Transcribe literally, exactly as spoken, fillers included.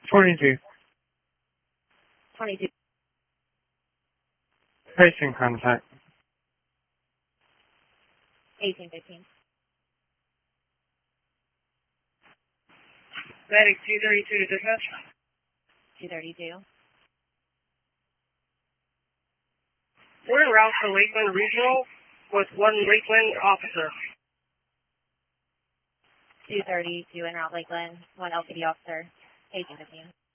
twenty-two. twenty-two. Racing contact. eighteen fifteen. Medic two thirty-two to dispatch. two thirty-two. We're en route for Lakeland Regional with one Lakeland officer. two thirty-two en route Lakeland, one L P D officer, eighteen fifteen.